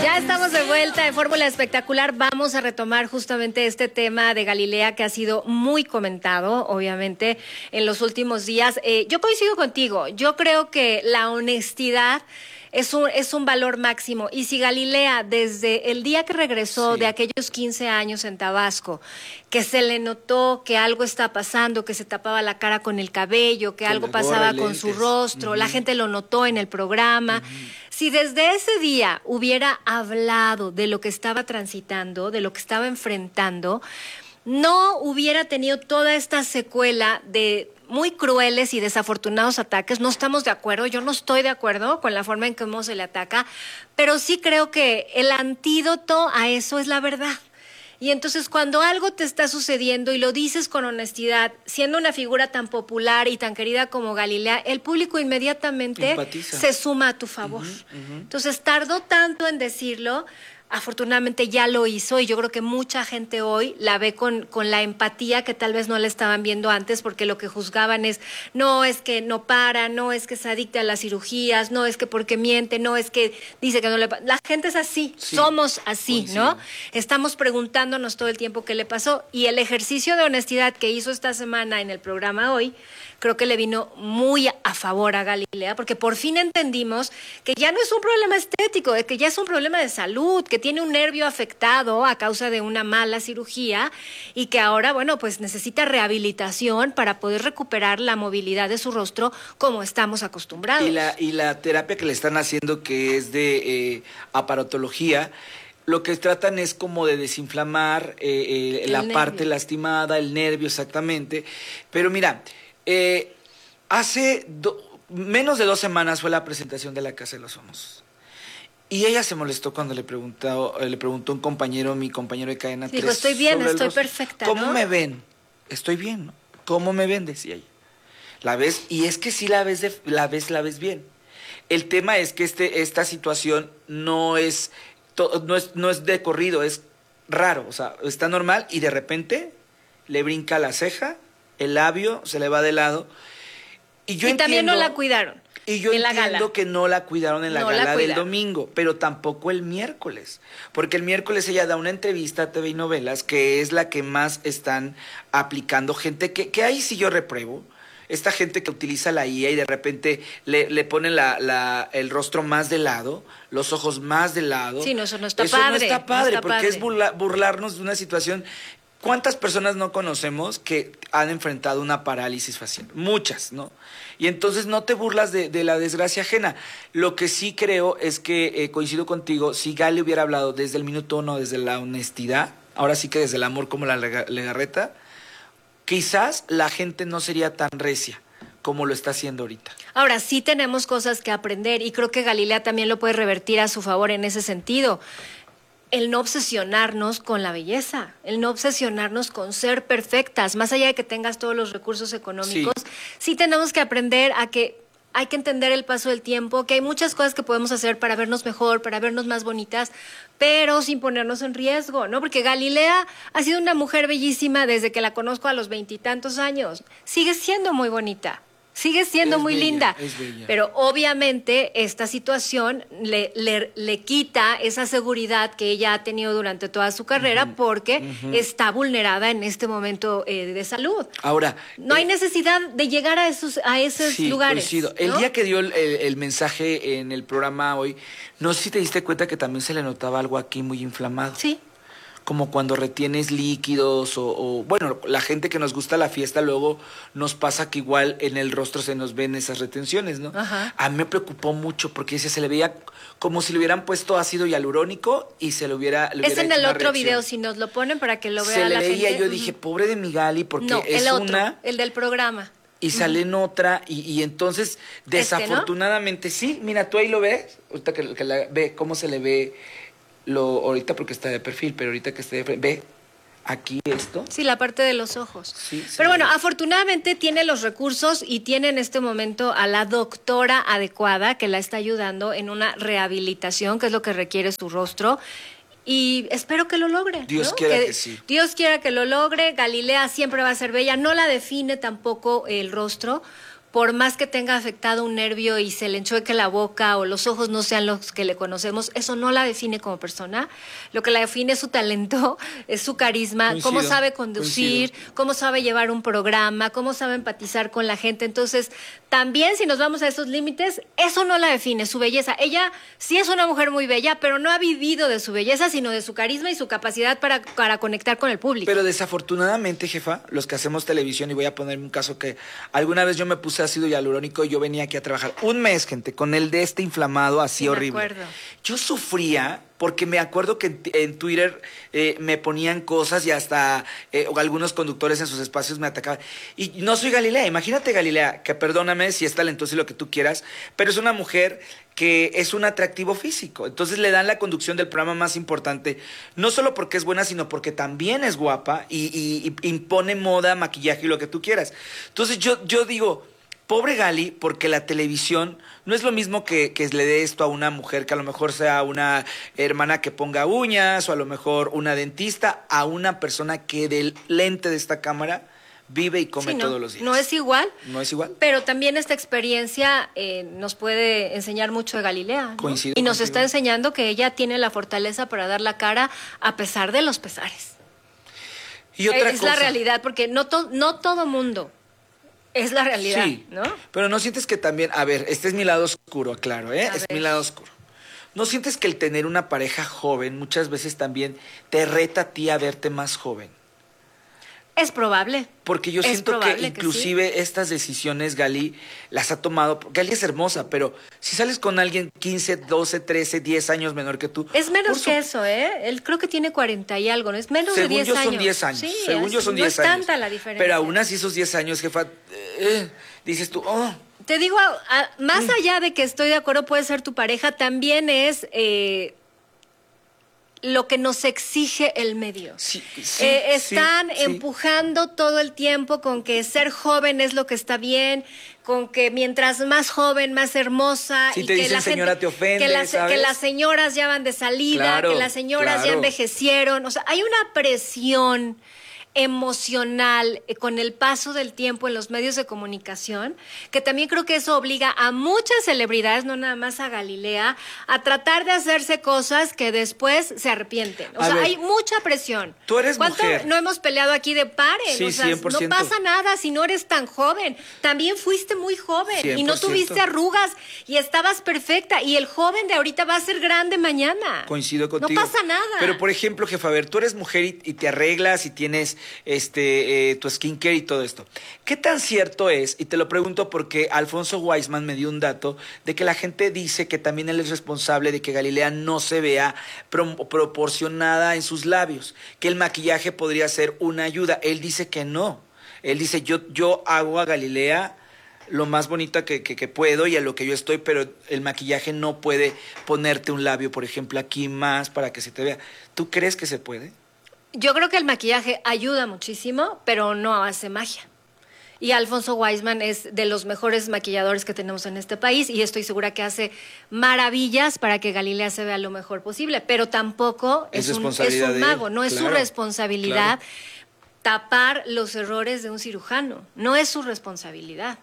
Ya estamos de vuelta en Fórmula Espectacular. Vamos a retomar justamente este tema de Galilea que ha sido muy comentado, obviamente, en los últimos días. Yo coincido contigo. Yo creo que la honestidad es un valor máximo. Y si Galilea, desde el día que regresó de aquellos 15 años en Tabasco, que se le notó que algo está pasando, que se tapaba la cara con el cabello, que algo pasaba con su rostro, la gente lo notó en el programa. Si desde ese día hubiera hablado de lo que estaba transitando, de lo que estaba enfrentando, no hubiera tenido toda esta secuela de muy crueles y desafortunados ataques. No estamos de acuerdo, yo no estoy de acuerdo con la forma en cómo se le ataca, pero sí creo que el antídoto a eso es la verdad. Y entonces cuando algo te está sucediendo y lo dices con honestidad, siendo una figura tan popular y tan querida como Galilea, el público inmediatamente empatiza, se suma a tu favor. Entonces tardó tanto en decirlo. Afortunadamente ya lo hizo y yo creo que mucha gente hoy la ve con la empatía que tal vez no la estaban viendo antes, porque lo que juzgaban es, no, es que no para, no, es que se adicta a las cirugías, no, es que porque miente, no, es que dice que no le pasa. La gente es así, somos así, ¿no? Estamos preguntándonos todo el tiempo qué le pasó, y el ejercicio de honestidad que hizo esta semana en el programa hoy, creo que le vino muy a favor a Galilea, porque por fin entendimos que ya no es un problema estético, que ya es un problema de salud, que tiene un nervio afectado a causa de una mala cirugía y que ahora, bueno, pues necesita rehabilitación para poder recuperar la movilidad de su rostro como estamos acostumbrados. Y la terapia que le están haciendo, que es de aparatología, lo que tratan es como de desinflamar la parte lastimada, el nervio exactamente. Pero mira, hace menos de 2 semanas fue la presentación de La Casa de los Famosos. Y ella se molestó cuando le preguntó un compañero, mi compañero de Cadena 3. Dijo, estoy bien, estoy perfecta, ¿Cómo me ven? Estoy bien, ¿no? ¿Cómo me ven? Decía ella. ¿La ves? Y es que sí la ves bien. El tema es que esta situación no es de corrido, es raro. O sea, está normal y de repente le brinca la ceja, el labio se le va de lado. Y también no la cuidaron. Y yo entiendo que no la cuidaron en la gala del domingo, pero tampoco el miércoles. Porque el miércoles ella da una entrevista a TV y Novelas, que es la que más están aplicando gente, que ahí sí yo repruebo. Esta gente que utiliza la IA y de repente le ponen el rostro más de lado, los ojos más de lado. Sí, no, eso no está padre. Eso no está padre, porque es burlarnos de una situación. ¿Cuántas personas no conocemos que han enfrentado una parálisis facial? Muchas, ¿no? Y entonces no te burlas de la desgracia ajena. Lo que sí creo es que, coincido contigo, si Gali hubiera hablado desde el minuto 1, desde la honestidad, ahora sí que desde el amor como la Legarreta, quizás la gente no sería tan recia como lo está haciendo ahorita. Ahora, sí tenemos cosas que aprender y creo que Galilea también lo puede revertir a su favor en ese sentido. El no obsesionarnos con la belleza, el no obsesionarnos con ser perfectas, más allá de que tengas todos los recursos económicos, sí tenemos que aprender a que hay que entender el paso del tiempo, que hay muchas cosas que podemos hacer para vernos mejor, para vernos más bonitas, pero sin ponernos en riesgo, ¿no? Porque Galilea ha sido una mujer bellísima desde que la conozco a los 20 y tantos años. Sigue siendo muy bonita. Sigue siendo muy linda, pero obviamente esta situación le quita esa seguridad que ella ha tenido durante toda su carrera porque está vulnerada en este momento de salud. Ahora, no hay necesidad de llegar a esos lugares. Coincido. ¿No? El día que dio el mensaje en el programa hoy, no sé si te diste cuenta que también se le notaba algo aquí muy inflamado. Sí. Como cuando retienes líquidos bueno, la gente que nos gusta la fiesta luego nos pasa que igual en el rostro se nos ven esas retenciones, ¿no? Ajá. A mí me preocupó mucho porque se le veía como si le hubieran puesto ácido hialurónico y se le hubiera es en el otro video, si nos lo ponen para que lo vea la gente. Se le veía, yo dije, pobre de mi Gali, porque no, es el del programa. Y sale en otra, y entonces, desafortunadamente, ¿no? Sí, mira, tú ahí lo ves, ahorita que la ve cómo se le ve ahorita porque está de perfil, pero ahorita que esté de frente, ve aquí esto. Sí, la parte de los ojos. Sí, pero bueno, afortunadamente tiene los recursos y tiene en este momento a la doctora adecuada que la está ayudando en una rehabilitación, que es lo que requiere su rostro. Y espero que lo logre. Dios ¿no? quiera que sí. Dios quiera que lo logre. Galilea siempre va a ser bella. No la define tampoco el rostro, por más que tenga afectado un nervio y se le enchueque la boca o los ojos no sean los que le conocemos, eso no la define como persona. Lo que la define es su talento, es su carisma, cómo sabe conducir, cómo sabe llevar un programa, cómo sabe empatizar con la gente. Entonces, también si nos vamos a esos límites, eso no la define, su belleza. Ella sí es una mujer muy bella, pero no ha vivido de su belleza, sino de su carisma y su capacidad para conectar con el público. Pero desafortunadamente, jefa, los que hacemos televisión, y voy a ponerme un caso que alguna vez yo me puse ácido hialurónico y yo venía aquí a trabajar un mes, gente, con el de este inflamado así horrible. Me acuerdo. Yo sufría porque me acuerdo que en Twitter me ponían cosas y hasta algunos conductores en sus espacios me atacaban. Y no soy Galilea, imagínate Galilea, que perdóname si es talentosa y lo que tú quieras, pero es una mujer que es un atractivo físico. Entonces le dan la conducción del programa más importante, no solo porque es buena, sino porque también es guapa y impone moda, maquillaje y lo que tú quieras. Entonces yo digo, pobre Gali, porque la televisión no es lo mismo que le dé esto a una mujer que a lo mejor sea una hermana que ponga uñas o a lo mejor una dentista, a una persona que del lente de esta cámara vive y come todos los días. No es igual. No es igual. Pero también esta experiencia nos puede enseñar mucho de Galilea, ¿no? Coincido y nos contigo. está enseñando que ella tiene la fortaleza para dar la cara a pesar de los pesares. Y otra es cosa, la realidad, porque no todo mundo es la realidad, sí, ¿no? Pero no sientes que también, a ver, este es mi lado oscuro, claro, A es ver. mi lado oscuro. ¿No sientes que el tener una pareja joven muchas veces también te reta a ti a verte más joven? Es probable. Porque yo siento que inclusive estas decisiones Gali las ha tomado. Gali es hermosa, pero si sales con alguien 15, 12, 13, 10 años menor que tú. Es menos que eso, ¿eh? Él creo que tiene 40 y algo, ¿no? Es menos de 10 años. Según yo son 10 años. Sí, Según yo son 10 no años. es tanta la diferencia. Pero aún así esos 10 años, jefa, dices tú, oh. Te digo, más allá de que estoy de acuerdo, puede ser tu pareja, también es lo que nos exige el medio. Están empujando todo el tiempo con que ser joven es lo que está bien, con que mientras más joven, más hermosa. Si y te que dicen la señora, gente, te ofende, que las señoras ya van de salida, Claro, que las señoras ya envejecieron. O sea, hay una presión emocional con el paso del tiempo en los medios de comunicación, que también creo que eso obliga a muchas celebridades, no nada más a Galilea, a tratar de hacerse cosas que después se arrepienten. O sea, hay mucha presión. Tú eres ¿Cuánto mujer? no hemos peleado aquí de paren? Sí, o sea, 100%. no pasa nada si no eres tan joven. También fuiste muy joven 100%. y no tuviste arrugas y estabas perfecta. Y el joven de ahorita va a ser grande mañana. Coincido contigo. No pasa nada. Pero, por ejemplo, jefa, a ver, tú eres mujer y te arreglas y tienes tu skincare y todo esto. ¿Qué tan cierto es? Y te lo pregunto porque Alfonso Weisman me dio un dato de que la gente dice que también él es responsable de que Galilea no se vea proporcionada en sus labios, que el maquillaje podría ser una ayuda. Él dice que no. Él dice, yo hago a Galilea lo más bonita que puedo y a lo que yo estoy, pero el maquillaje no puede ponerte un labio, por ejemplo, aquí más para que se te vea. ¿Tú crees que se puede? Yo creo que el maquillaje ayuda muchísimo, pero no hace magia. Y Alfonso Weisman es de los mejores maquilladores que tenemos en este país y estoy segura que hace maravillas para que Galilea se vea lo mejor posible, pero tampoco es un mago, no es su responsabilidad tapar los errores de un cirujano, no es su responsabilidad.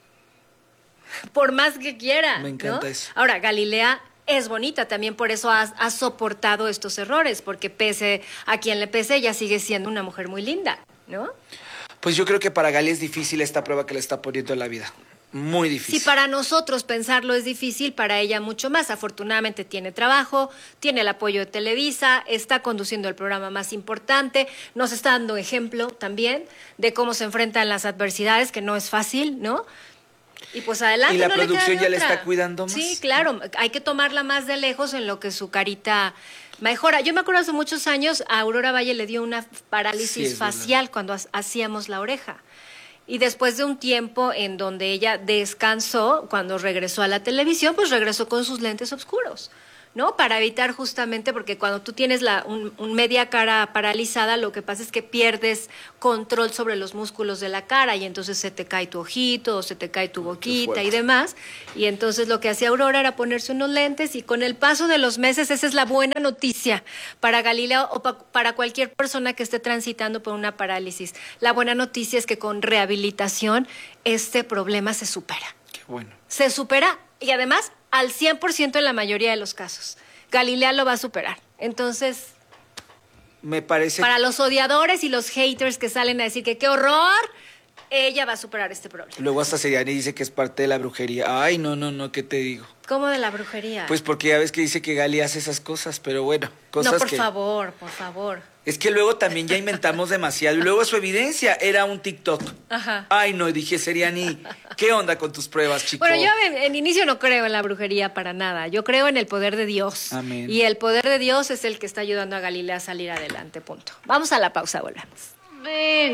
Por más que quiera. Me encanta eso. Ahora, Galilea es bonita, también por eso ha soportado estos errores, porque pese a quien le pese, ella sigue siendo una mujer muy linda, ¿no? Pues yo creo que para Gali es difícil esta prueba que le está poniendo en la vida. Muy difícil. Si para nosotros pensarlo es difícil, para ella mucho más. Afortunadamente tiene trabajo, tiene el apoyo de Televisa, está conduciendo el programa más importante, nos está dando ejemplo también de cómo se enfrentan las adversidades, que no es fácil, ¿no? Y pues adelante. Y la no producción le ya le está cuidando más. Sí, claro, hay que tomarla más de lejos en lo que su carita mejora. Yo me acuerdo hace muchos años a Aurora Valle le dio una parálisis facial cuando hacíamos La Oreja. Y después de un tiempo en donde ella descansó, cuando regresó a la televisión, pues regresó con sus lentes oscuros, ¿no? Para evitar justamente, porque cuando tú tienes un media cara paralizada, lo que pasa es que pierdes control sobre los músculos de la cara y entonces se te cae tu ojito, o se te cae tu boquita y demás. Y entonces lo que hacía Aurora era ponerse unos lentes y con el paso de los meses, esa es la buena noticia para Galilea o para cualquier persona que esté transitando por una parálisis. La buena noticia es que con rehabilitación este problema se supera. Qué bueno. Se supera y además al 100% en la mayoría de los casos. Galilea lo va a superar. Entonces, me parece... para los odiadores y los haters que salen a decir que qué horror, ella va a superar este problema. Luego hasta Seriani dice que es parte de la brujería. Ay, no, ¿qué te digo? ¿Cómo de la brujería? Pues porque ya ves que dice que Gali hace esas cosas, pero bueno, cosas no, por que... favor, por favor. Es que luego también ya inventamos demasiado. Y luego su evidencia era un TikTok. Ajá. Ay, no, y dije, Seriani, ¿qué onda con tus pruebas, chico? Bueno, yo en inicio no creo en la brujería para nada. Yo creo en el poder de Dios. Amén. Y el poder de Dios es el que está ayudando a Galilea a salir adelante, punto. Vamos a la pausa, volvemos.